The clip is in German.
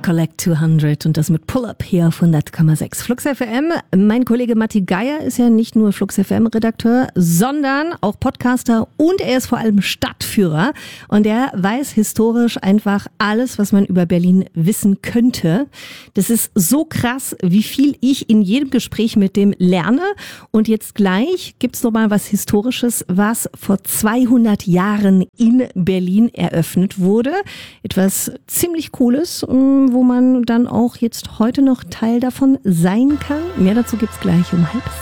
Collect 200 und das mit Pull-Up hier auf 100,6 Flux FM. Mein Kollege Matti Geier ist ja nicht nur Flux FM-Redakteur, sondern auch Podcaster und er ist vor allem Stadtführer und er weiß historisch einfach alles, was man über Berlin wissen könnte. Das ist so krass, wie viel ich in jedem Gespräch mit dem lerne. Und jetzt gleich gibt's noch mal was Historisches, was vor 200 Jahren in Berlin eröffnet wurde. Etwas ziemlich Cooles, wo man dann auch jetzt heute noch Teil davon sein kann. Mehr dazu gibt's gleich um 6:30.